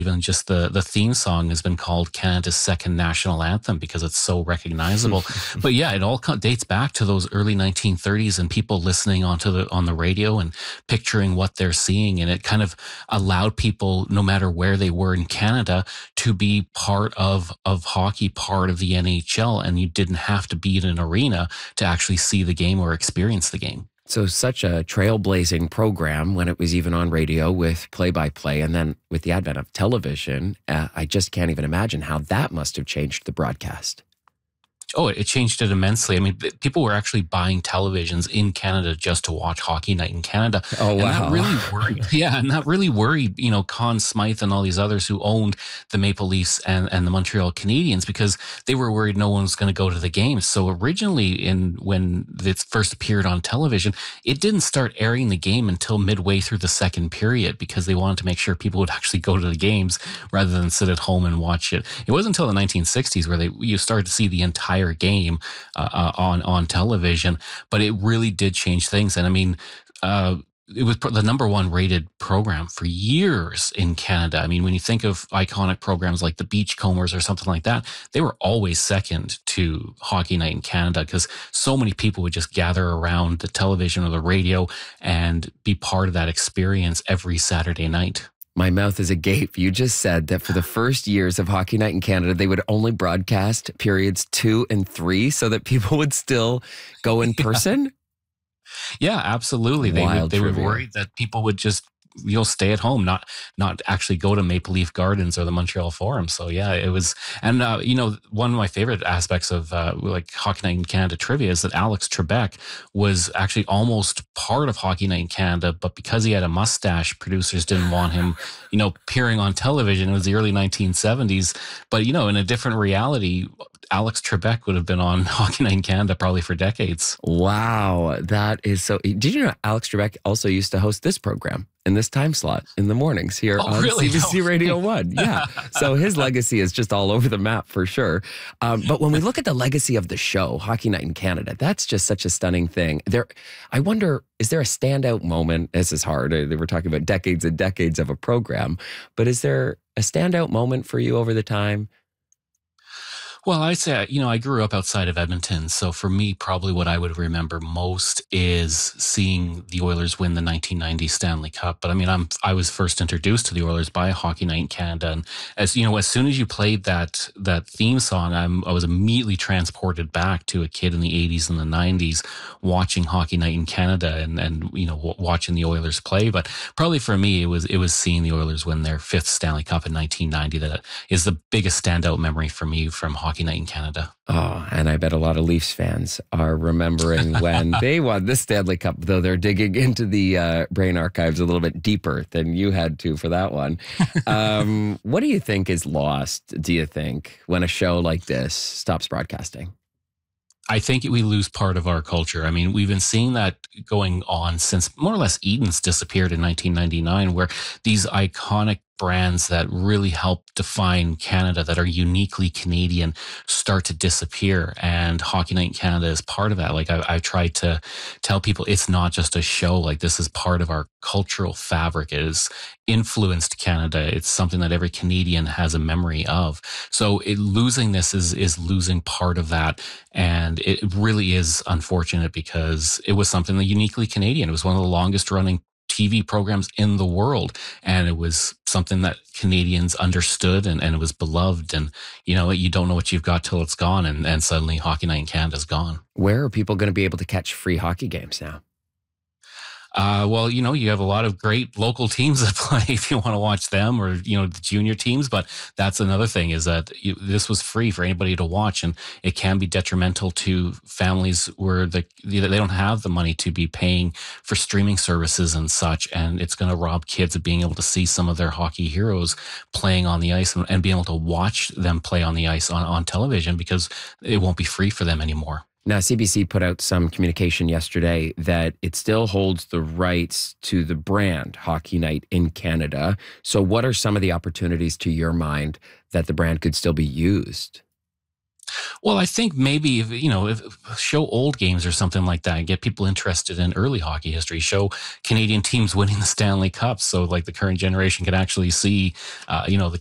even just the theme song has been called Canada's second national anthem because it's so recognizable. But yeah, it all dates back to those early 1930s and people listening on the radio and picturing what they're seeing. And it kind of allowed people, no matter where they were in Canada, to be part of hockey, part of the NHL. And you didn't have to be in an arena to actually see the game or experience the game. So such a trailblazing program when it was even on radio with play-by-play. And then with the advent of television, I just can't even imagine how that must have changed the broadcast. Oh, it changed it immensely. I mean, people were actually buying televisions in Canada just to watch Hockey Night in Canada. Oh, wow. And that really worried. Yeah, and that really worried, Conn Smythe and all these others who owned the Maple Leafs and the Montreal Canadiens, because they were worried no one was going to go to the games. So originally, when it first appeared on television, it didn't start airing the game until midway through the second period, because they wanted to make sure people would actually go to the games rather than sit at home and watch it. It wasn't until the 1960s where you started to see the entire game on television, but it really did change things. And I mean, it was the number one rated program for years in Canada. I mean, when you think of iconic programs like the Beachcombers or something like that, they were always second to Hockey Night in Canada because so many people would just gather around the television or the radio and be part of that experience every Saturday night. My mouth is agape. You just said that for the first years of Hockey Night in Canada, they would only broadcast periods 2 and 3 so that people would still go in person? Yeah, absolutely. They were worried that people would just stay at home, not actually go to Maple Leaf Gardens or the Montreal Forum. So yeah, it was, and one of my favorite aspects of like Hockey Night in Canada trivia is that Alex Trebek was actually almost part of Hockey Night in Canada, but because he had a mustache, producers didn't want him, appearing on television. It was the early 1970s, but in a different reality, Alex Trebek would have been on Hockey Night in Canada probably for decades. Wow, that is so. Did you know Alex Trebek also used to host this program in this time slot in the mornings here on CBC Radio 1? Yeah. So his legacy is just all over the map for sure. But when we look at the legacy of the show, Hockey Night in Canada, that's just such a stunning thing. I wonder, is there a standout moment? This is hard. We're talking about decades and decades of a program, but is there a standout moment for you over the time? Well, I'd say, I grew up outside of Edmonton. So for me, probably what I would remember most is seeing the Oilers win the 1990 Stanley Cup. But I mean, I was first introduced to the Oilers by Hockey Night in Canada. And as soon as you played that theme song, I was immediately transported back to a kid in the 80s and the 90s watching Hockey Night in Canada and watching the Oilers play. But probably for me, it was seeing the Oilers win their 5th Stanley Cup in 1990 that is the biggest standout memory for me from Hockey Night in Canada. Oh, and I bet a lot of Leafs fans are remembering when they won the Stanley Cup, though they're digging into the brain archives a little bit deeper than you had to for that one. What do you think is lost, do you think, when a show like this stops broadcasting? I think we lose part of our culture. I mean, we've been seeing that going on since more or less Eden's disappeared in 1999, where these iconic brands that really help define Canada, that are uniquely Canadian, start to disappear. And Hockey Night in Canada is part of that. Like I tried to tell people, it's not just a show. Like this is part of our cultural fabric. It has influenced Canada. It's something that every Canadian has a memory of. So losing this is losing part of that. And it really is unfortunate because it was something that uniquely Canadian. It was one of the longest running TV programs in the world. And it was something that Canadians understood and it was beloved. And, you don't know what you've got till it's gone. And suddenly Hockey Night in Canada is gone. Where are people going to be able to catch free hockey games now? Well, you have a lot of great local teams that play if you want to watch them or, the junior teams. But that's another thing is that this was free for anybody to watch. And it can be detrimental to families where they don't have the money to be paying for streaming services and such. And it's going to rob kids of being able to see some of their hockey heroes playing on the ice and being able to watch them play on the ice on television because it won't be free for them anymore. Now, CBC put out some communication yesterday that it still holds the rights to the brand Hockey Night in Canada. So what are some of the opportunities to your mind that the brand could still be used? Well, I think maybe if show old games or something like that, and get people interested in early hockey history. Show Canadian teams winning the Stanley Cup, so like the current generation can actually see, the